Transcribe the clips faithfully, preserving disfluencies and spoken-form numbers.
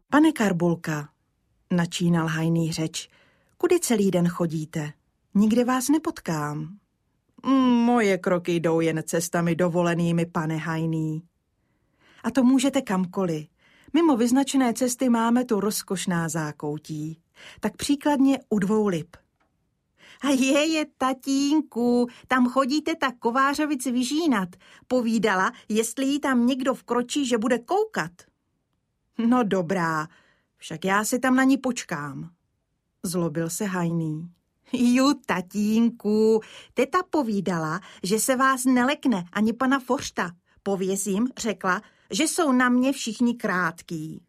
Pane Karbulka, načínal hajný řeč, kudy celý den chodíte? Nikde vás nepotkám. Moje kroky jdou jen cestami dovolenými, pane hajný. A to můžete kamkoliv. Mimo vyznačené cesty máme tu rozkošná zákoutí. Tak příkladně u dvou lip. A je, je, tatínku, tam chodíte tak Kovářovic vyžínat. Povídala, jestli jí tam někdo vkročí, že bude koukat. No dobrá, však já si tam na ní počkám. Zlobil se hajný. Ju, tatínku, teta povídala, že se vás nelekne ani pana Foršta. Povězím, řekla, že jsou na mě všichni krátký.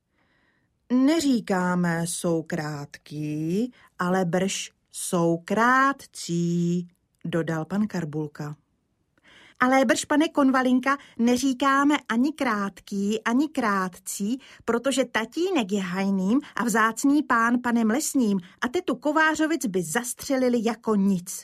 Neříkáme, jsou krátký, ale brž jsou krátcí, dodal pan Karbulka. Ale brž, pane Konvalinka, neříkáme ani krátký, ani krátcí, protože tatínek je hajným a vzácný pán panem Lesním a tetu Kovářovic by zastřelili jako nic.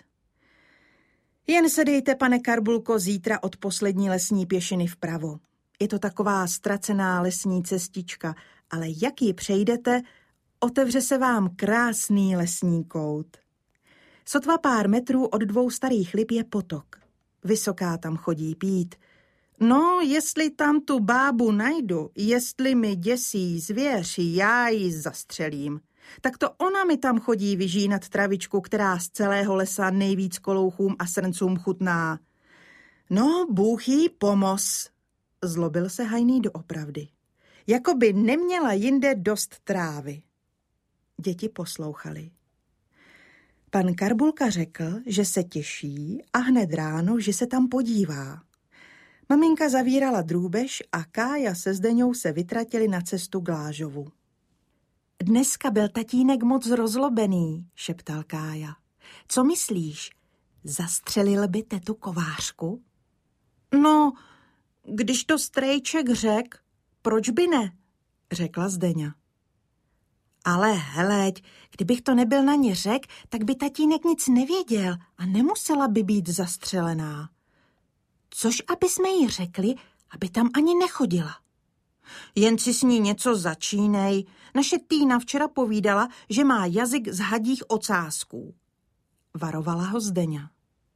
Jen se dejte, pane Karbulko, zítra od poslední lesní pěšiny vpravo. Je to taková ztracená lesní cestička, ale jak ji přejdete, otevře se vám krásný lesní kout. Sotva pár metrů od dvou starých lip je potok. Vysoká tam chodí pít. No, jestli tam tu bábu najdu, jestli mi děsí zvěř, já ji zastřelím. Tak to ona mi tam chodí vyžínat travičku, která z celého lesa nejvíc kolouchům a srncům chutná. No, Bůh jí pomoz, zlobil se hajný doopravdy. Jakoby neměla jinde dost trávy. Děti poslouchali. Pan Karbulka řekl, že se těší a hned ráno, že se tam podívá. Maminka zavírala drůbež a Kája se Zdeňou se vytratili na cestu k Lážovu. Dneska byl tatínek moc rozlobený, šeptal Kája. Co myslíš, zastřelil by tetu Kovářku? No, když to strejček řek, proč by ne, řekla Zdeňa. Ale heleď, kdybych to nebyl na ně řek, tak by tatínek nic nevěděl a nemusela by být zastřelená. Což aby jsme jí řekli, aby tam ani nechodila. Jen si s ní něco začínej. Naše Týna včera povídala, že má jazyk z hadích ocásků. Varovala ho Zdeňa.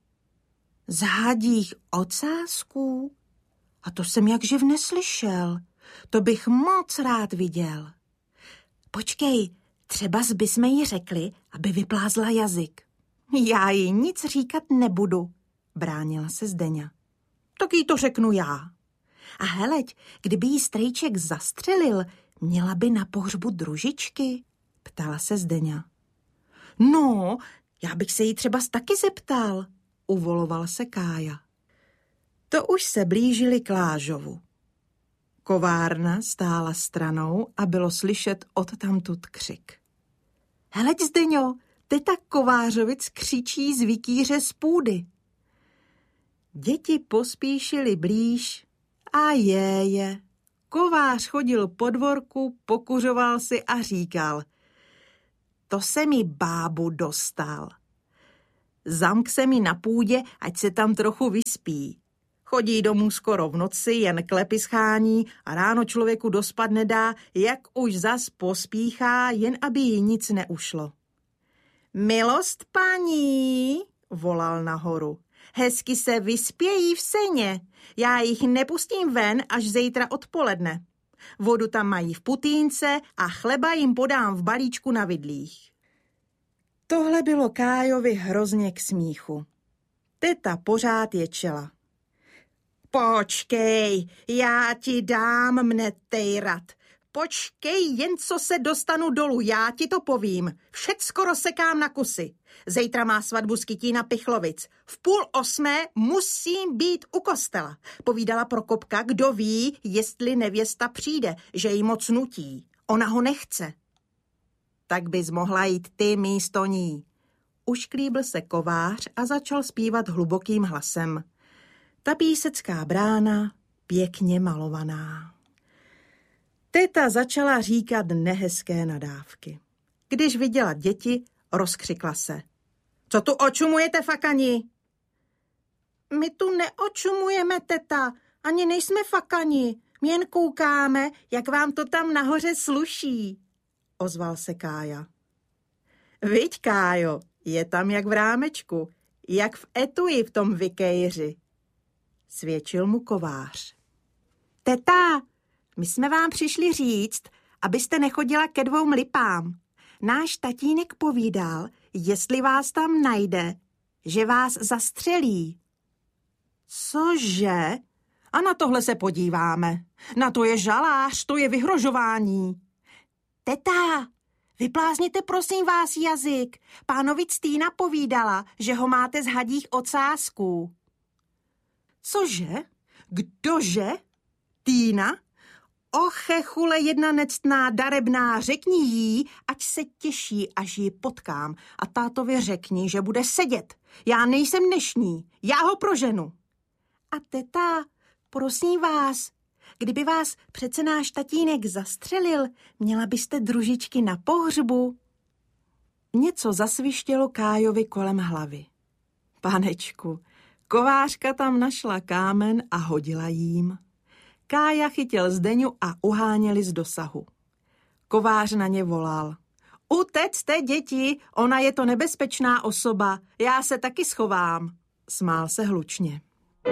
Z hadích ocásků? A to jsem jak živ neslyšel. To bych moc rád viděl. Počkej, třeba zbysme jí řekli, aby vyplázla jazyk. Já jí nic říkat nebudu, bránila se Zdeňa. Tak jí to řeknu já. A heleď, kdyby jí strejček zastřelil, měla by na pohřbu družičky, ptala se Zdeňa. No, já bych se jí třeba taky zeptal, uvoloval se Kája. To už se blížili k Lážovu. Kovárna stála stranou a bylo slyšet odtamtud křik. Heleď, Zdeňo, teta Kovářovic křičí z vikýře z půdy. Děti pospíšily blíž a je, je. Kovář chodil po dvorku, pokuřoval si a říkal. To se mi bábu dostal. Zamk se mi na půdě, ať se tam trochu vyspí. Chodí domů skoro v noci, jen klepy schání a ráno člověku dospat nedá, jak už zas pospíchá, jen aby jí nic neušlo. Milost paní, volal nahoru, hezky se vyspějí v seně, já jich nepustím ven až zítra odpoledne. Vodu tam mají v putýnce a chleba jim podám v balíčku na vidlích. Tohle bylo Kájovi hrozně k smíchu. Teta pořád ječela. Počkej, já ti dám mne tejrat. Počkej, jen co se dostanu dolů, já ti to povím. Všecko rozsekám na kusy. Zítra má svatbu z Kytína Pichlovic. V půl osmé musím být u kostela. Povídala Prokopka, kdo ví, jestli nevěsta přijde, že jí moc nutí. Ona ho nechce. Tak bys mohla jít ty místo ní. Ušklíbil se Kovář a začal zpívat hlubokým hlasem. Ta písecká brána, pěkně malovaná. Teta začala říkat nehezké nadávky. Když viděla děti, rozkřikla se. Co tu očumujete, fakani? My tu neočumujeme, teta, ani nejsme fakani. Jen koukáme, jak vám to tam nahoře sluší, ozval se Kája. Viď, Kájo, je tam jak v rámečku, jak v etui v tom vykejři, svědčil mu kovář. Teta, my jsme vám přišli říct, abyste nechodila ke dvou lipám. Náš tatínek povídal, jestli vás tam najde, že vás zastřelí. Cože? A na tohle se podíváme. Na to je žalář, to je vyhrožování. Teta, vyplázněte prosím vás jazyk. Pánovi Ctýna povídala, že ho máte z hadích ocásků. Cože? Kdože? Týna? Oche, chule jedna nectná, darebná, řekni jí, ať se těší, až ji potkám. A tátovi řekni, že bude sedět. Já nejsem dnešní, já ho proženu. A teta, prosím vás, kdyby vás přece náš tatínek zastřelil, měla byste družičky na pohřbu. Něco zasvištělo Kájovi kolem hlavy. Panečku, kovářka tam našla kámen a hodila jím. Kája chytil Zdeňu a uháněli z dosahu. Kovář na ně volal. Utecte, děti, ona je to nebezpečná osoba, já se taky schovám. Smál se hlučně.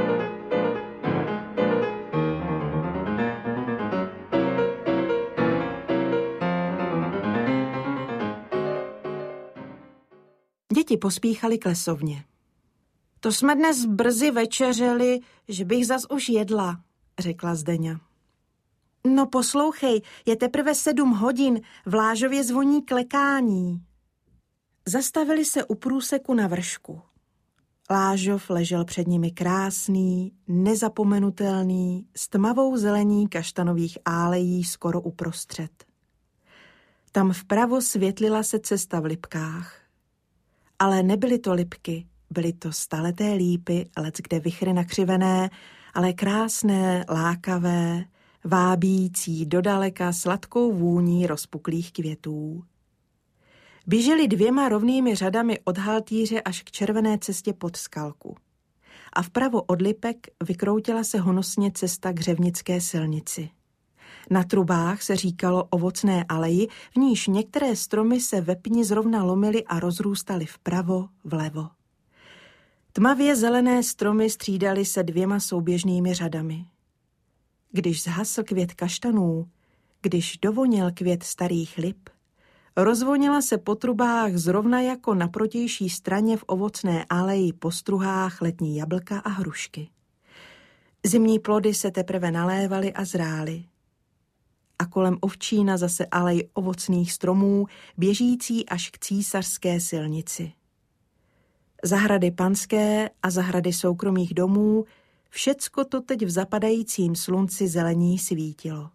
Děti pospíchali k lesovně. To jsme dnes brzy večeřeli, že bych zas už jedla, řekla Zdeňa. No poslouchej, je teprve sedm hodin, v Lážově zvoní klekání. Zastavili se u průseku na vršku. Lážov ležel před nimi krásný, nezapomenutelný, s tmavou zelení kaštanových álejí skoro uprostřed. Tam vpravo světlila se cesta v lipkách. Ale nebyly to lipky, byly to staleté lípy, leckde vichry nakřivené, ale krásné, lákavé, vábící dodaleka sladkou vůní rozpuklých květů. Běželi dvěma rovnými řadami od haltýře až k červené cestě pod skalku. A vpravo od lipek vykroutila se honosně cesta k Řevnické silnici. Na trubách se říkalo ovocné aleji, v níž některé stromy se ve pni zrovna lomily a rozrůstaly vpravo, vlevo. Tmavě zelené stromy střídaly se dvěma souběžnými řadami. Když zhasl květ kaštanů, když dovoněl květ starých lip, rozvonila se po trubách zrovna jako na protější straně v ovocné aleji po struhách letní jablka a hrušky. Zimní plody se teprve nalévaly a zrály. A kolem ovčína zase alej ovocných stromů, běžící až k císařské silnici. Zahrady panské a zahrady soukromých domů, všecko to teď v zapadajícím slunci zelení svítilo.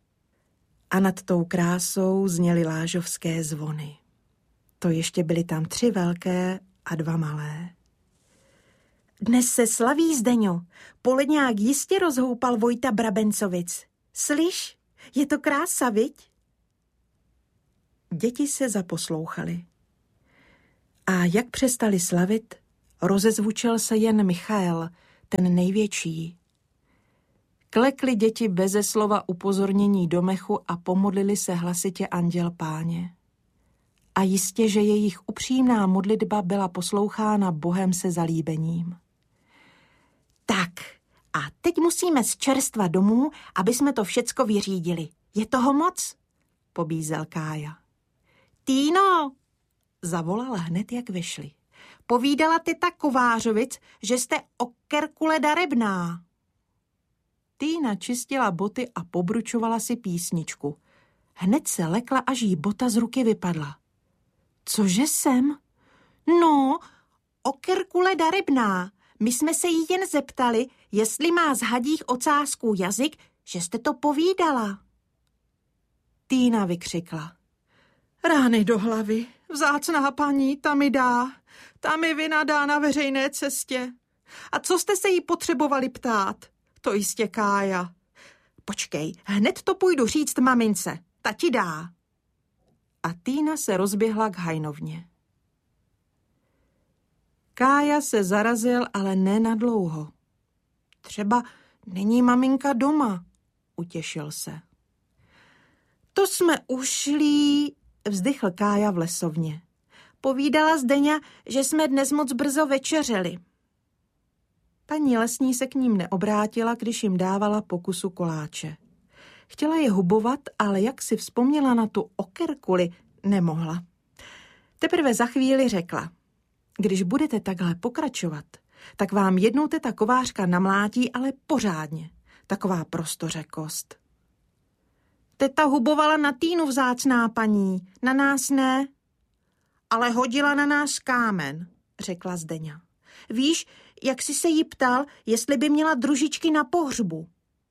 A nad tou krásou zněly lážovské zvony. To ještě byly tam tři velké a dva malé. Dnes se slaví, Zdeňo. Poledňák jistě rozhoupal Vojta Brabencovic. Slyš, je to krása, viď? Děti se zaposlouchaly. A jak přestali slavit, rozezvučel se jen Michael, ten největší. Klekly děti beze slova upozornění do mechu a pomodlili se hlasitě Anděl Páně. A jistě, že jejich upřímná modlitba byla poslouchána Bohem se zalíbením. Tak, a teď musíme z čerstva domů, aby jsme to všecko vyřídili. Je toho moc? Pobízel Kája. Týno, zavolala hned, jak vešli. Povídala teta Kovářovic, že jste okerkule darebná. Týna čistila boty a pobručovala si písničku. Hned se lekla, až jí bota z ruky vypadla. Cože jsem? No, okerkule darebná. My jsme se jí jen zeptali, jestli má z hadích ocásků jazyk, že jste to povídala. Týna vykřikla. Rány do hlavy, vzácná paní, ta mi dá, ta mi vynadá na veřejné cestě. A co jste se jí potřebovali ptát? To jistě Kája. Počkej, hned to půjdu říct mamince, ta ti dá. A Týna se rozběhla k hajnovně. Kája se zarazil, ale ne na dlouho. Třeba není maminka doma, neutěšil se. To jsme ušli, vzdychl Kája v lesovně. Povídala Zdeňa, že jsme dnes moc brzo večeřeli. Paní lesní se k ním neobrátila, když jim dávala po kusu koláče. Chtěla je hubovat, ale jak si vzpomněla na tu okerkuli, nemohla. Teprve za chvíli řekla, když budete takhle pokračovat, tak vám jednou teta kovářka namlátí, ale pořádně. Taková prostořekost. Teta hubovala na Týnu vzácná paní, na nás ne. Ale hodila na nás kámen, řekla Zdeňa. Víš, jak jsi se jí ptal, jestli by měla družičky na pohřbu?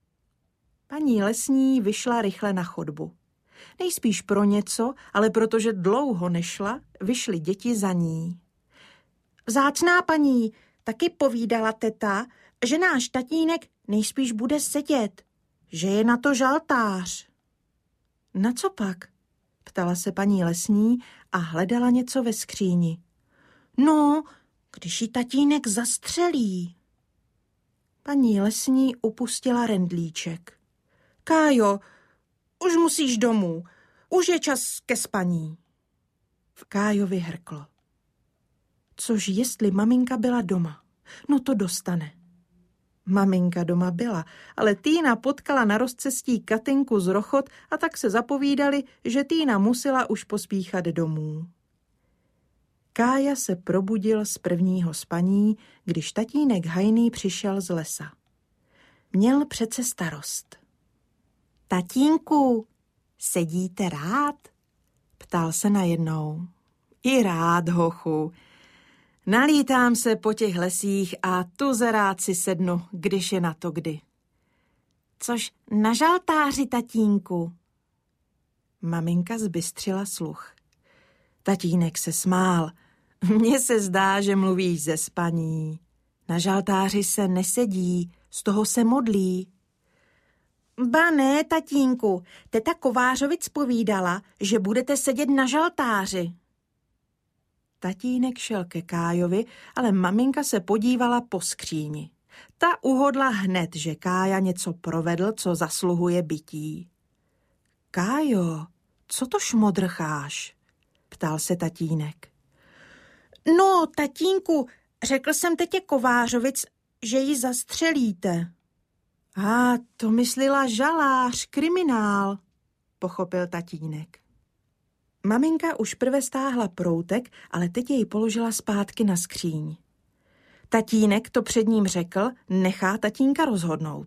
Paní lesní vyšla rychle na chodbu. Nejspíš pro něco, ale protože dlouho nešla, vyšly děti za ní. Vzácná paní, taky povídala teta, že náš tatínek nejspíš bude sedět, že je na to žaltář. Na co pak? Ptala se paní lesní a hledala něco ve skříni. No, když ji tatínek zastřelí. Paní lesní upustila rendlíček. Kájo, už musíš domů, už je čas ke spaní. V Kájovi hrklo. Což jestli maminka byla doma, no to dostane. Maminka doma byla, ale Týna potkala na rozcestí Katinku z Rochot a tak se zapovídali, že Týna musela už pospíchat domů. Kája se probudil z prvního spaní, když tatínek hajný přišel z lesa. Měl přece starost. Tatínku, sedíte rád? Ptal se najednou. I rád, hochu. Nalítám se po těch lesích a tu rád si sednu, když je na to kdy. Což na žaltáři, tatínku? Maminka zbystřila sluch. Tatínek se smál. Mně se zdá, že mluvíš ze spaní. Na žaltáři se nesedí, z toho se modlí. Ba ne, tatínku, teta Kovářovic povídala, že budete sedět na žaltáři. Tatínek šel ke Kájovi, ale maminka se podívala po skříni. Ta uhodla hned, že Kája něco provedl, co zasluhuje bití. Kájo, co to šmodrcháš? Ptal se tatínek. No, tatínku, řekl jsem tetě Kovářovic, že ji zastřelíte. A to myslela žalář, kriminál, pochopil tatínek. Maminka už prve stáhla proutek, ale teď jej položila zpátky na skříň. Tatínek to před ním řekl, nechá tatínka rozhodnout.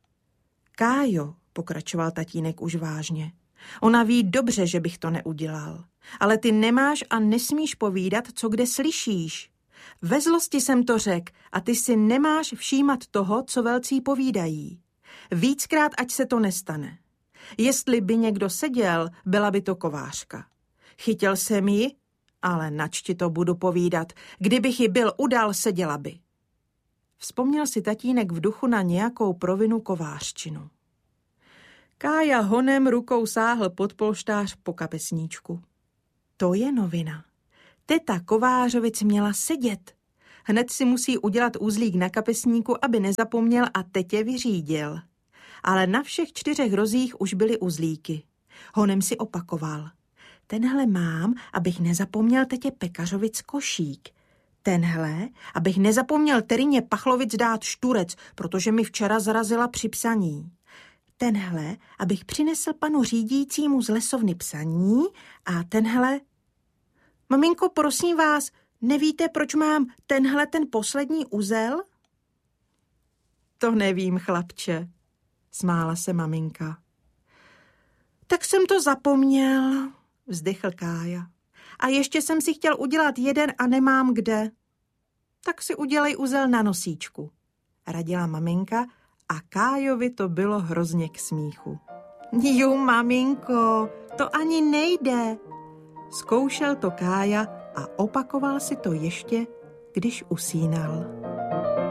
Kájo, pokračoval tatínek už vážně, ona ví dobře, že bych to neudělal, ale ty nemáš a nesmíš povídat, co kde slyšíš. Ve zlosti jsem to řekl a ty si nemáš všímat toho, co velcí povídají. Víckrát, ať se to nestane. Jestli by někdo seděl, byla by to kovářka. Chytil jsem ji, ale nač ti to budu povídat. Kdybych ji byl udal, seděla by. Vzpomněl si tatínek v duchu na nějakou provinu kovářčinu. Kája honem rukou sáhl pod polštář po kapesníčku. To je novina. Teta Kovářovic měla sedět. Hned si musí udělat uzlík na kapesníku, aby nezapomněl a tetě vyřídil. Ale na všech čtyřech rozích už byly uzlíky. Honem si opakoval. Tenhle mám, abych nezapomněl tetě Pekařovic košík. Tenhle, abych nezapomněl Terině Pachlovic dát šturec, protože mi včera zarazila při psaní. Tenhle, abych přinesl panu řídícímu z lesovny psaní a tenhle... Maminko, prosím vás, nevíte, proč mám tenhle ten poslední uzel? To nevím, chlapče, smála se maminka. Tak jsem to zapomněl, vzdychl Kája. A ještě jsem si chtěl udělat jeden a nemám kde. Tak si udělej uzel na nosíčku, radila maminka a Kájovi to bylo hrozně k smíchu. Jo, maminko, to ani nejde. Zkoušel to Kája a opakoval si to ještě, když usínal.